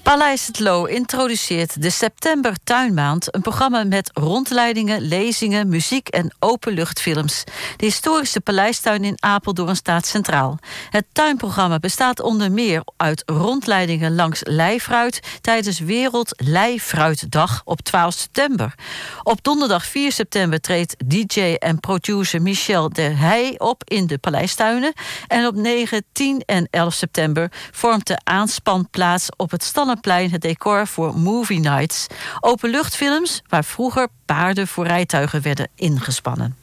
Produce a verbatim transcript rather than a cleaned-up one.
Paleis het Loo introduceert de September Tuinmaand, een programma met rondleidingen, lezingen, muziek en openluchtfilms. De historische paleistuin in Apeldoorn staat centraal. Het tuinprogramma bestaat onder meer uit rondleidingen langs leifruit tijdens Wereld Leifruitdag op twaalf september. Op donderdag vier september treedt D J en producer Michel de Heij op in de paleistuinen. En op negen, tien en elf september vormt de aanspanplaats op het Stallenplein het decor voor Movie Nights. Openluchtfilms waar vroeger paarden voor rijtuigen werden ingespannen.